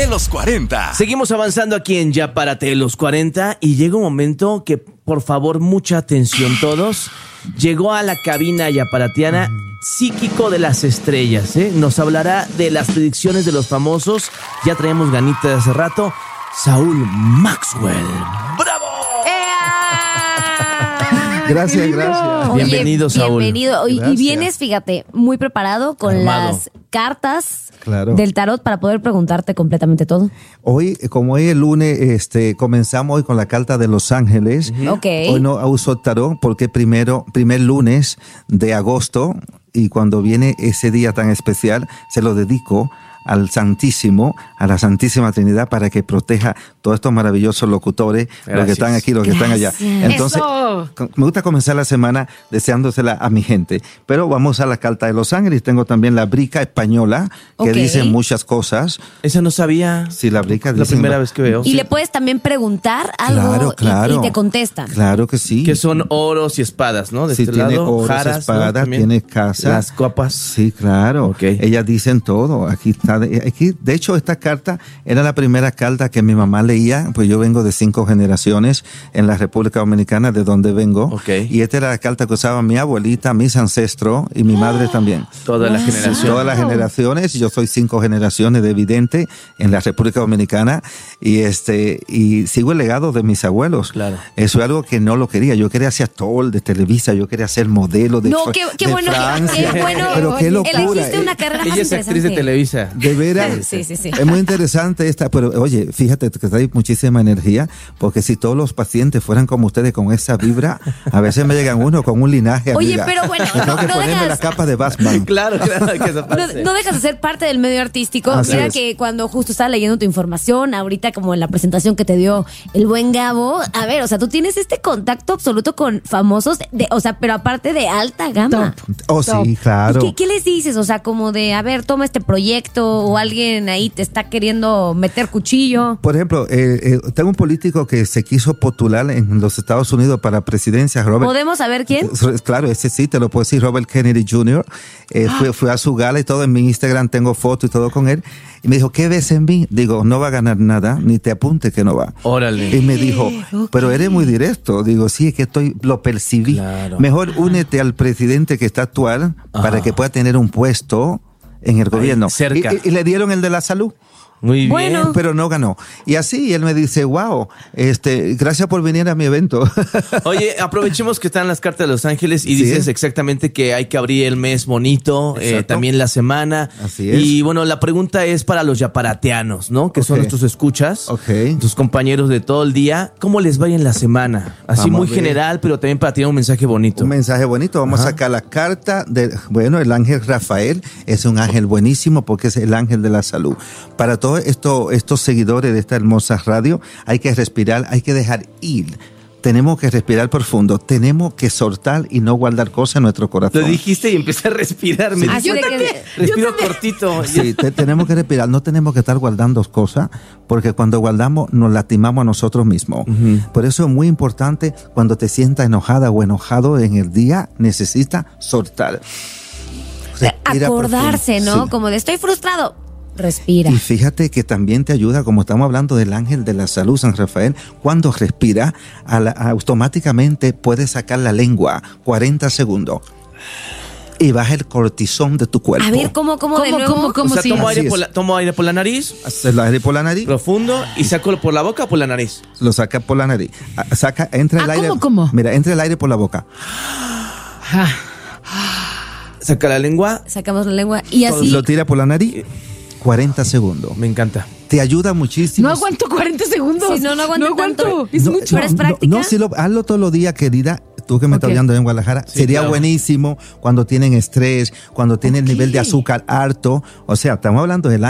de los 40. Seguimos avanzando aquí en Ya Párate de los 40 y llega un momento que, por favor, mucha atención todos. Llegó a la cabina yaparatiana Psíquico de las Estrellas, ¿eh? Nos hablará de las predicciones de los famosos. Ya traemos ganita de hace rato. Saúl Maxwell. ¡Bravo! Gracias, gracias. Oye, bienvenido, Saúl. Bienvenido. Y vienes, fíjate, muy preparado con Armado. las cartas Claro. del tarot para poder preguntarte completamente todo. Hoy, como hoy es lunes, comenzamos hoy con la carta de Los Ángeles. Ok. Hoy no uso tarot porque primer lunes de agosto, y cuando viene ese día tan especial, se lo dedico al Santísimo, a la Santísima Trinidad, para que proteja todos estos maravillosos locutores, Gracias. los que están aquí, los que están allá. Gracias. Entonces, me gusta comenzar la semana deseándosela a mi gente. Pero vamos a la carta de Los Ángeles. Tengo también la brica española, que Ok. dice muchas cosas. Esa no sabía. Sí, la brica La dice primera vez que veo. Y le puedes también preguntar algo Claro. y te contestan. Claro que sí. Que son oros y espadas, ¿no? De Sí, este tiene lado, oros, jaras, espadas, ¿no? También. tiene casa. Las copas. Sí, claro. Ok. Ellas dicen todo. Aquí está. De hecho, esta carta era la primera carta que mi mamá leía, pues yo vengo de 5 generaciones en la República Dominicana, de donde vengo. Ok. Y esta era la carta que usaba mi abuelita, mis ancestros y mi madre también. Toda la generación. Todas las generaciones. Yo soy 5 generaciones de vidente en la República Dominicana y sigo el legado de mis abuelos. Claro. Eso es algo que no lo quería. Yo quería ser actor de Televisa, yo quería ser modelo de No, qué de bueno, Francia. qué bueno. Pero qué locura. Elegiste una carrera más Ella es actriz de interesante. Televisa. De veras, Sí. es muy interesante esta, pero oye, fíjate que trae muchísima energía, porque si todos los pacientes fueran como ustedes con esa vibra, a veces me llegan uno con un linaje. Oye, amiga. pero bueno, Me tengo que no ponerme dejas- la capa de Batman. Claro, que eso pase. No dejas de ser parte del medio artístico. Así Mira es. que cuando justo estaba leyendo tu información, ahorita como en la presentación que te dio el buen Gabo, a ver, o sea, tú tienes este contacto absoluto con famosos, pero aparte de alta gama. Oh, sí, claro. ¿Y qué les dices? O sea, como de, a ver, toma este proyecto o alguien ahí te está queriendo meter cuchillo. Por ejemplo, tengo un político que se quiso postular en los Estados Unidos para presidencia, Robert. ¿Podemos saber quién? Claro, ese sí, te lo puedo decir, Robert Kennedy Jr. Fui a su gala y todo, en mi Instagram tengo fotos y todo con él. Y me dijo, ¿qué ves en mí? Digo, no va a ganar nada, ni te apunte que no va. Órale. Y me dijo, pero eres muy directo. Digo, sí, es que lo percibí. Claro. Mejor únete al presidente que está actual para que pueda tener un puesto en el gobierno. cerca. Y le dieron el de la salud. Muy bien. Bueno. Pero no ganó. Y así él me dice, wow, gracias por venir a mi evento. Oye, aprovechemos que están las cartas de Los Ángeles y Sí. dices exactamente que hay que abrir el mes bonito, Exacto. también la semana. Así es. Y bueno, la pregunta es para los yaparateanos, ¿no? Que son Ok. nuestros escuchas, Ok. tus compañeros de todo el día. ¿Cómo les va en la semana? Así Vamos muy a ver. general, pero también para tener un mensaje bonito. Un mensaje bonito. Vamos a sacar la carta el ángel Rafael es un ángel buenísimo porque es el ángel de la salud. Para todos estos seguidores de esta hermosa radio, hay que respirar, hay que dejar ir. Tenemos que respirar profundo, tenemos que soltar y no guardar cosas en nuestro corazón. Lo dijiste y empecé a respirar. Me Así dije, de que- respiro cortito. Sí, tenemos que respirar, no tenemos que estar guardando cosas, porque cuando guardamos nos lastimamos a nosotros mismos. Por eso es muy importante, cuando te sientas enojada o enojado en el día, necesitas soltar. Respira Acordarse, profundo. ¿no? Sí. Como de estoy frustrado. Respira. Y fíjate que también te ayuda, como estamos hablando del ángel de la salud, San Rafael, cuando respira, automáticamente puedes sacar la lengua 40 segundos y baja el cortisol de tu cuerpo. A ver, ¿cómo de nuevo? O sea, sí? tomo Así aire, es. tomo aire por la nariz, Haces el aire por la nariz, profundo, y saco por la boca o por la nariz. lo saca por la nariz. Entra el aire. ¿cómo? Mira, entra el aire por la boca. Saca la lengua. Sacamos la lengua y así. Lo tira por la nariz, 40 segundos. Me encanta. Te ayuda muchísimo. No aguanto 40 segundos. Sí, no aguanto tanto. Es No, mucho. Pero es práctica. No, sí, hazlo todos los días, querida. Tú que me estás Ok. viendo en Guadalajara, Sí, sería claro. buenísimo cuando tienen estrés, cuando tienen el nivel de azúcar alto. O sea, estamos hablando del